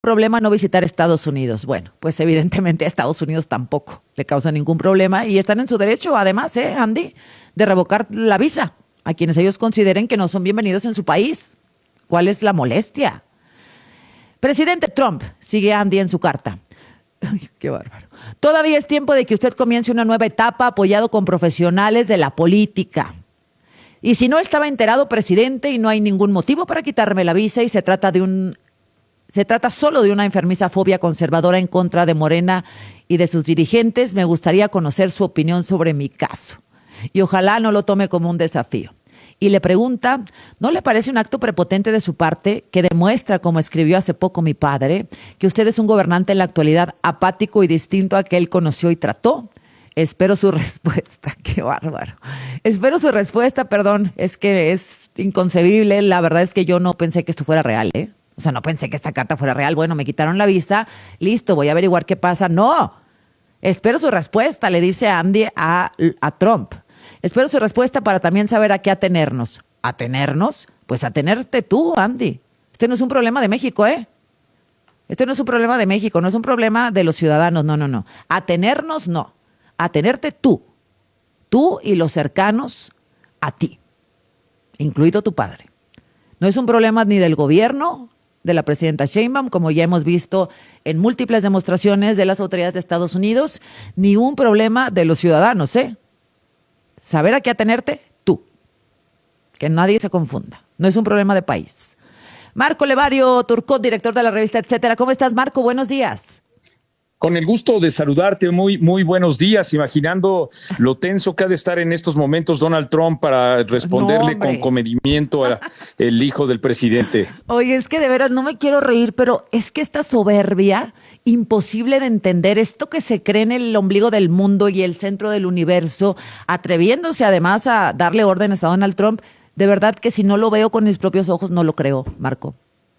problema no visitar Estados Unidos. Bueno, pues evidentemente a Estados Unidos tampoco le causa ningún problema y están en su derecho, además, Andy, de revocar la visa a quienes ellos consideren que no son bienvenidos en su país. ¿Cuál es la molestia? Presidente Trump, sigue Andy en su carta. Ay, qué bárbaro. Todavía es tiempo de que usted comience una nueva etapa apoyado con profesionales de la política. Y si no estaba enterado, presidente, y no hay ningún motivo para quitarme la visa y se trata solo de una enfermiza fobia conservadora en contra de Morena y de sus dirigentes, me gustaría conocer su opinión sobre mi caso. Y ojalá no lo tome como un desafío. Y le pregunta, ¿no le parece un acto prepotente de su parte que demuestra, como escribió hace poco mi padre, que usted es un gobernante en la actualidad apático y distinto a que él conoció y trató? Espero su respuesta. Qué bárbaro. Espero su respuesta, perdón, es que es inconcebible. La verdad es que yo no pensé que esto fuera real, O sea, no pensé que esta carta fuera real. Bueno, me quitaron la visa, listo, voy a averiguar qué pasa. No, espero su respuesta, le dice Andy a Trump. Espero su respuesta para también saber a qué atenernos. ¿Atenernos? Pues atenerte tú, Andy. Este no es un problema de México, Este no es un problema de México, no es un problema de los ciudadanos, no. Atenernos, no. Atenerte tú. Tú y los cercanos a ti, incluido tu padre. No es un problema ni del gobierno, de la presidenta Sheinbaum, como ya hemos visto en múltiples demostraciones de las autoridades de Estados Unidos, ni un problema de los ciudadanos, Saber a qué atenerte, tú. Que nadie se confunda. No es un problema de país. Marco Levario Turcot, director de la revista Etcétera. ¿Cómo estás, Marco? Buenos días. Con el gusto de saludarte, muy buenos días, imaginando lo tenso que ha de estar en estos momentos Donald Trump para responderle con comedimiento al hijo del presidente. Oye, es que de veras no me quiero reír, pero es que esta soberbia, imposible de entender, esto que se cree en el ombligo del mundo y el centro del universo, atreviéndose además a darle órdenes a Donald Trump, de verdad que si no lo veo con mis propios ojos no lo creo, Marco.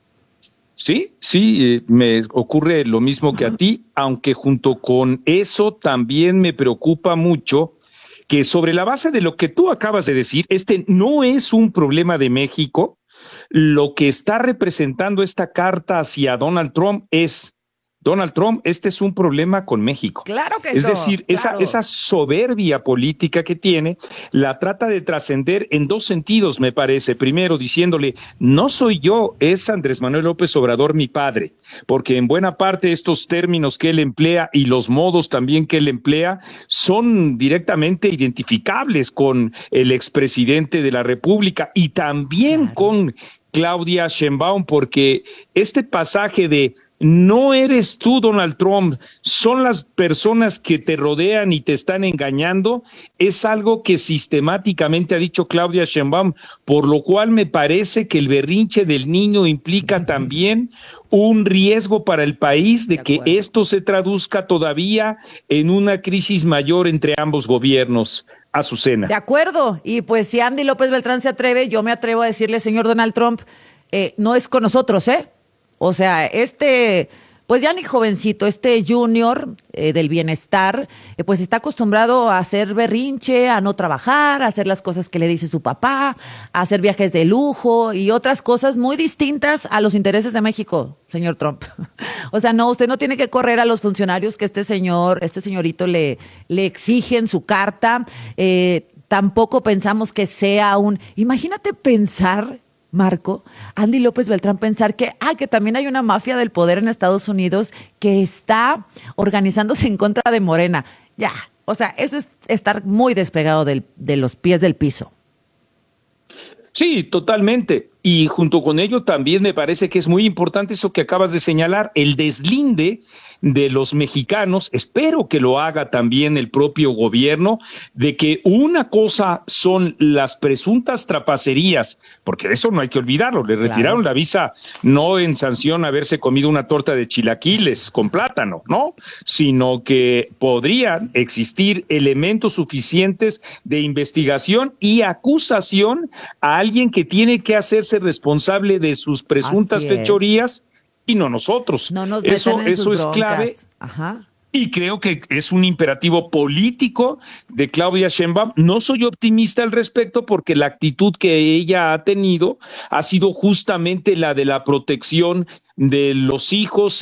Sí, me ocurre lo mismo que a ti, aunque junto con eso también me preocupa mucho que sobre la base de lo que tú acabas de decir, este no es un problema de México. Lo que está representando esta carta hacia Donald Trump es, Donald Trump, este es un problema con México. Claro que es no, decir, claro. esa soberbia política que tiene, la trata de trascender en dos sentidos, me parece. Primero, diciéndole, no soy yo, es Andrés Manuel López Obrador mi padre, porque en buena parte estos términos que él emplea y los modos también que él emplea son directamente identificables con el expresidente de la República y también con Claudia Sheinbaum, porque este pasaje de no eres tú, Donald Trump, son las personas que te rodean y te están engañando, es algo que sistemáticamente ha dicho Claudia Sheinbaum, por lo cual me parece que el berrinche del niño implica también un riesgo para el país de que esto se traduzca todavía en una crisis mayor entre ambos gobiernos. Azucena. De acuerdo, y pues si Andy López Beltrán se atreve, yo me atrevo a decirle, señor Donald Trump, no es con nosotros, O sea, pues ya ni jovencito, junior del bienestar, pues está acostumbrado a hacer berrinche, a no trabajar, a hacer las cosas que le dice su papá, a hacer viajes de lujo y otras cosas muy distintas a los intereses de México, señor Trump. O sea, no, usted no tiene que correr a los funcionarios que este señorito le exige en su carta. Tampoco pensamos que sea imagínate pensar, Marco, Andy López Beltrán, pensar que también hay una mafia del poder en Estados Unidos que está organizándose en contra de Morena. Ya, o sea, eso es estar muy despegado de los pies del piso. Sí, totalmente. Y junto con ello también me parece que es muy importante eso que acabas de señalar, el deslinde de los mexicanos, espero que lo haga también el propio gobierno, de que una cosa son las presuntas trapacerías, porque de eso no hay que olvidarlo, le retiraron la visa no en sanción a haberse comido una torta de chilaquiles con plátano, ¿no? Sino que podrían existir elementos suficientes de investigación y acusación a alguien que tiene que hacerse responsable de sus presuntas fechorías y no nosotros. No nos eso en sus es clave. Ajá. Y creo que es un imperativo político de Claudia Sheinbaum. No soy optimista al respecto porque la actitud que ella ha tenido ha sido justamente la de la protección de los hijos